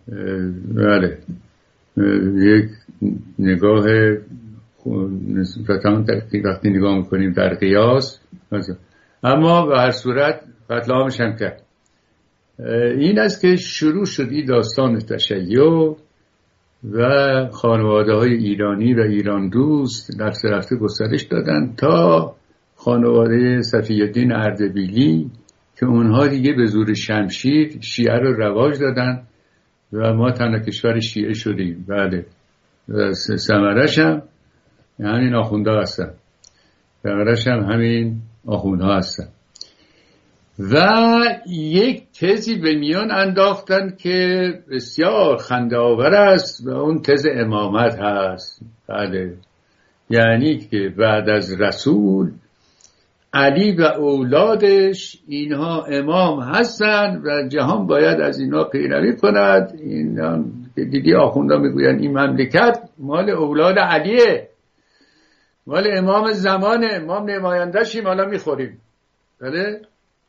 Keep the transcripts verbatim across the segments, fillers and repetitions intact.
بله یک نگاه نسبتاً وقتی نگاه میکنیم در قیاس، اما به هر صورت قتل عامش هم کرد. این است که شروع شد این داستان تشیع و خانواده های ایرانی و ایران دوست رفته رفته گسترش دادن تا خانواده صفی‌الدین اردبیلی که اونها دیگه به زور شمشیر شیعه رو رواج دادن و ما تنها کشور شیعه شدیم. بله ثمرش هم همین آخوندها هستن، ثمرش هم همین آخوندها هستن. و یک تزی به میان انداختن که بسیار خنده آور است و اون تز امامت هست. بله یعنی که بعد از رسول علی و اولادش اینها امام هستن و جهان باید از اینا پیروی کند. این دیدی آخوندا میگوین این مملکت مال اولاد علیه، مال امام زمانه، ما نماینده‌شیم، حالا میخوریم. بله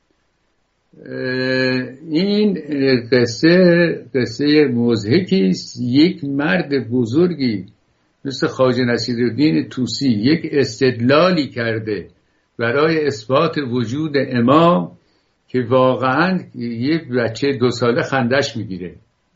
این قصه قصه مضحکی است. یک مرد بزرگی مثل خواجه نصیرالدین طوسی یک استدلالی کرده برای اثبات وجود امام که واقعا یک بچه دو ساله خندش میگیره.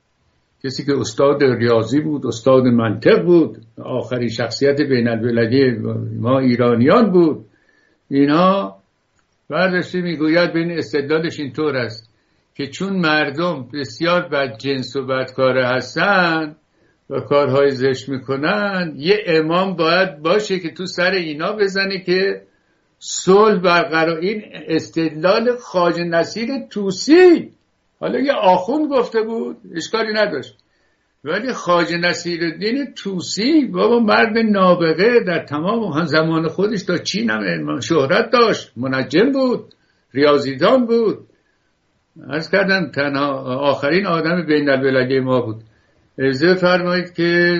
کسی که استاد ریاضی بود، استاد منطق بود، آخرین شخصیت بین المللی ما ایرانیان بود، اینا برداشته میگوید بین استدلالش اینطور است که چون مردم بسیار بدجنس و بدکاره هستن و کارهای زشت میکنن، یه امام باید باشه که تو سر اینا بزنه که صلح برقرار. این استدلال خواجه نصیر طوسی، حالا یه آخوند گفته بود اشکالی نداشت، ولی خواجه نصیرالدین طوسی بابا مرد نابغه در تمام زمان خودش تا چین هم شهرت داشت، منجم بود، ریاضیدان بود. عرض کردم تنها آخرین آدم بین المللی ما بود. اجازه فرمایید که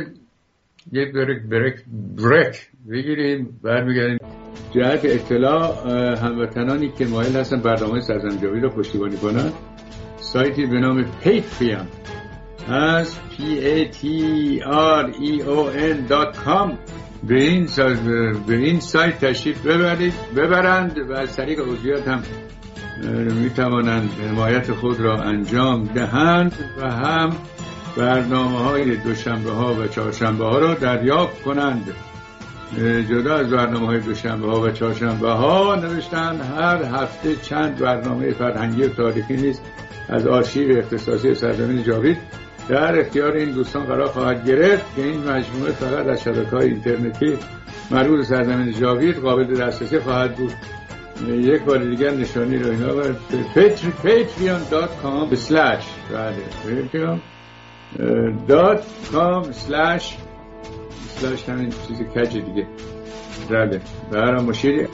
یک بریک بریک بریک بگیریم، برمیگردیم. جهت اطلاع هموطنانی که مایل هستن برنامه سرزمین جاوید رو پشتیبانی کنن، سایتی به نام پیتریون از پی ای تی آر ای او ان دات کام به این به این سایت تشریف ببرید ببرند و از طریق عضویت هم می توانند حمایت خود را انجام دهند و هم برنامه های دوشنبه ها و چهارشنبه ها را دریافت کنند. جدا از برنامه های دوشنبه ها و چهارشنبه ها نوشتن هر هفته چند برنامه فرهنگی و تاریخی نیز از آرشیو اختصاصی سرزمین جاوید در اختیار این دوستان قرار خواهد گرفت که این مجموعه فقط از شبکه‌های اینترنتی مربوط به سرزمین جاوید قابل دسترسی خواهد بود. یک بار دیگر نشانی رو اینا بر پیتریون دات کام اسلش بله پیتریون دات کام اسلش اسلش همین چیز کج دیگه بله برای مشیری.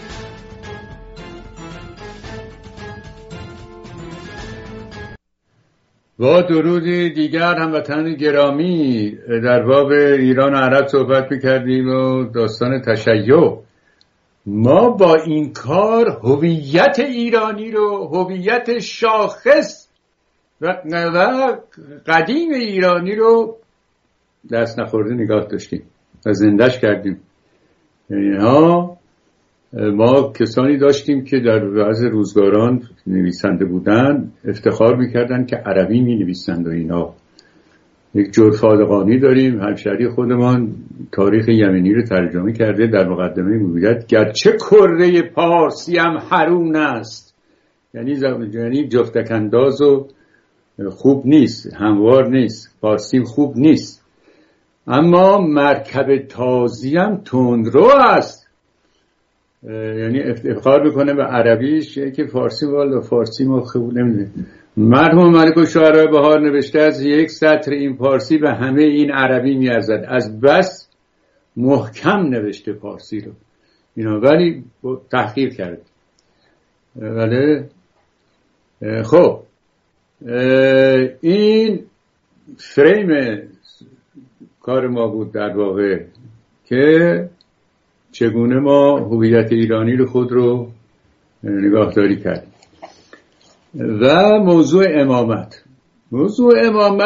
با درودی دیگر هموطنان گرامی، در باب ایران و عرب صحبت می‌کردیم و داستان تشیع. ما با این کار هویت ایرانی رو، هویت شاخص و قدیم ایرانی رو دست نخورده نگاه داشتیم و زندش کردیم. اینها ما کسانی داشتیم که در بعض روزگاران نویسنده بودن، افتخار میکردن که عربی می نویسند و اینا. یک جرفادقانی داریم، همشهری خودمان تاریخ یمنی رو ترجمه کرده، در مقدمه میگوید گرچه کره پارسی هم حرون است، یعنی یعنی جفتک انداز و خوب نیست، هموار نیست، پارسیم خوب نیست، اما مرکب تازی هم تندرو است. یعنی افتخار میکنه به عربیش که فارسی والا فارسی ما خوب نمیده. مرحوم ملک الشعراء بهار نوشته از یک سطر این فارسی به همه این عربی میارزد، از بس محکم نوشته فارسی رو اینا، ولی تحقیر کرد. ولی خب این فریم کار ما بود در واقع که چگونه ما هویت ایرانی رو خود رو نگاهداری کردیم. و موضوع امامت موضوع امامت